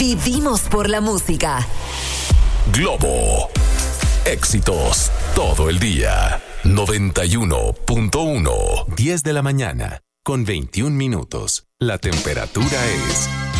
Vivimos por la música. Globo. Éxitos todo el día. 91.1. 10 de la mañana, con 21 minutos. La temperatura es